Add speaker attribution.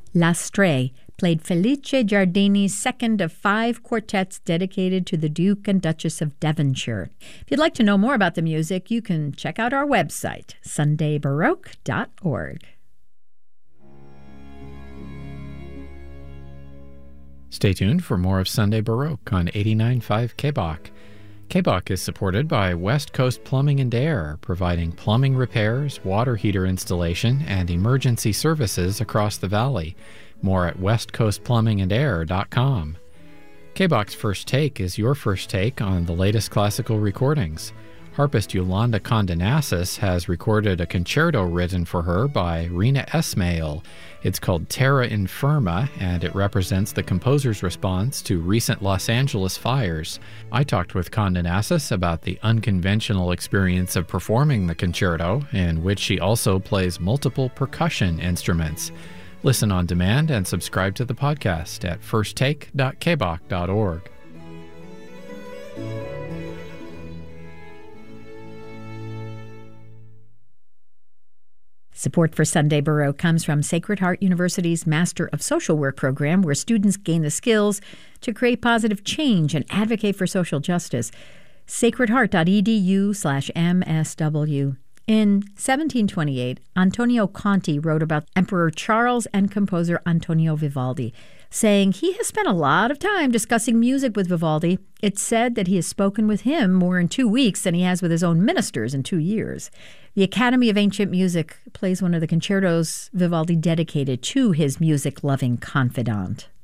Speaker 1: L'Astre played Felice Giardini's second of 5 quartets dedicated to the Duke and Duchess of Devonshire. If you'd like to know more about the music, you can check out our website, sundaybaroque.org.
Speaker 2: Stay tuned for more of Sunday Baroque on 89.5 KBOC. KBOC is supported by West Coast Plumbing and Air, providing plumbing repairs, water heater installation, and emergency services across the valley. More at westcoastplumbingandair.com. KBOC's First Take is your first take on the latest classical recordings. Harpist Yolanda Condonassis has recorded a concerto written for her by Rena Esmail. It's called Terra Infirma, and it represents the composer's response to recent Los Angeles fires. I talked with Condonassis about the unconventional experience of performing the concerto, in which she also plays multiple percussion instruments. Listen on demand and subscribe to the podcast at firsttake.kbok.org.
Speaker 1: Support for Sunday Baroque comes from Sacred Heart University's Master of Social Work program, where students gain the skills to create positive change and advocate for social justice. sacredheart.edu/MSW. In 1728, Antonio Conti wrote about Emperor Charles and composer Antonio Vivaldi, saying he has spent a lot of time discussing music with Vivaldi. It's said that he has spoken with him more in 2 weeks than he has with his own ministers in 2 years. The Academy of Ancient Music plays one of the concertos Vivaldi dedicated to his music-loving confidant.